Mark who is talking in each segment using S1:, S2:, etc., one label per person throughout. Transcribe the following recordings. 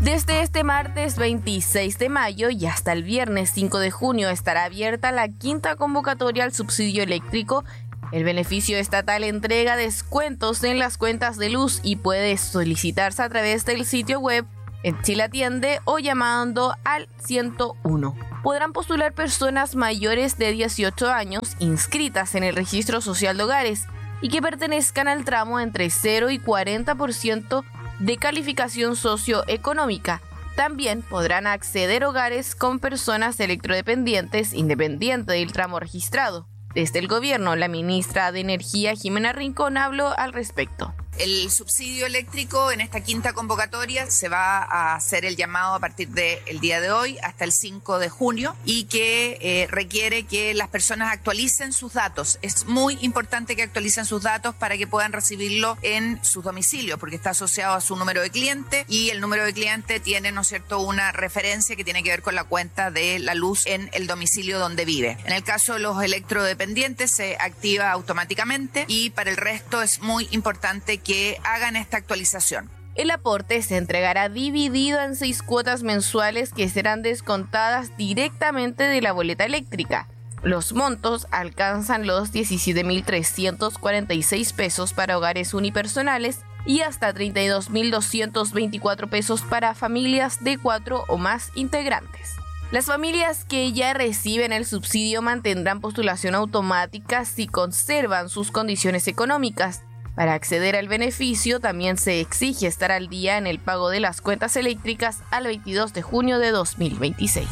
S1: Desde este martes 26 de mayo y hasta el viernes 5 de junio estará abierta la quinta convocatoria al subsidio eléctrico. El beneficio estatal entrega descuentos en las cuentas de luz y puede solicitarse a través del sitio web en Chile Atiende o llamando al 101. Podrán postular personas mayores de 18 años inscritas en el Registro Social de Hogares y que pertenezcan al tramo entre 0 y 40% de calificación socioeconómica. También podrán acceder hogares con personas electrodependientes independiente del tramo registrado. Desde el gobierno, la ministra de Energía, Jimena Rincón, habló al respecto.
S2: El subsidio eléctrico en esta quinta convocatoria se va a hacer el llamado a partir del día de hoy hasta el 5 de junio y que requiere que las personas actualicen sus datos. Es muy importante que actualicen sus datos para que puedan recibirlo en sus domicilios, porque está asociado a su número de cliente y el número de cliente tiene, ¿no es cierto?, una referencia que tiene que ver con la cuenta de la luz en el domicilio donde vive. En el caso de los electrodependientes se activa automáticamente y para el resto es muy importante que hagan esta actualización.
S1: El aporte se entregará dividido en 6 cuotas mensuales que serán descontadas directamente de la boleta eléctrica. Los montos alcanzan los 17.346 pesos para hogares unipersonales y hasta 32.224 pesos para familias de 4 o más integrantes. Las familias que ya reciben el subsidio mantendrán postulación automática si conservan sus condiciones económicas. Para acceder al beneficio también se exige estar al día en el pago de las cuentas eléctricas al 22 de junio de 2026.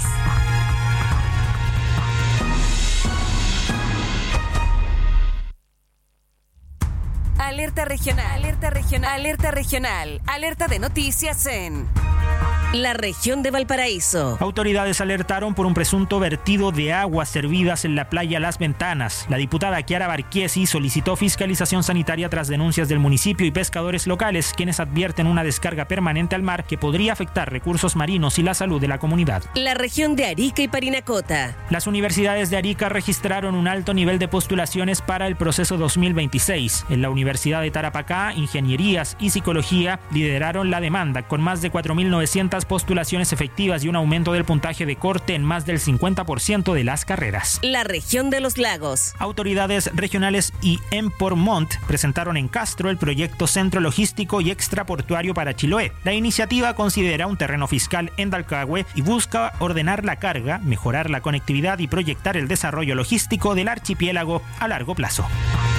S3: Alerta regional, alerta regional, alerta regional, alerta de noticias en la región de Valparaíso.
S4: Autoridades alertaron por un presunto vertido de aguas servidas en la playa Las Ventanas. La diputada Kiara Barquiesi solicitó fiscalización sanitaria tras denuncias del municipio y pescadores locales, quienes advierten una descarga permanente al mar que podría afectar recursos marinos y la salud de la comunidad.
S3: La región de Arica y Parinacota.
S4: Las universidades de Arica registraron un alto nivel de postulaciones para el proceso 2026. En la Universidad de Tarapacá, Ingenierías y Psicología lideraron la demanda, con más de 4.900 postulaciones efectivas y un aumento del puntaje de corte en más del 50% de las carreras.
S3: La región de los lagos.
S4: Autoridades regionales y Empormont presentaron en Castro el proyecto Centro Logístico y Extraportuario para Chiloé. La iniciativa considera un terreno fiscal en Dalcahue y busca ordenar la carga, mejorar la conectividad y proyectar el desarrollo logístico del archipiélago a largo plazo.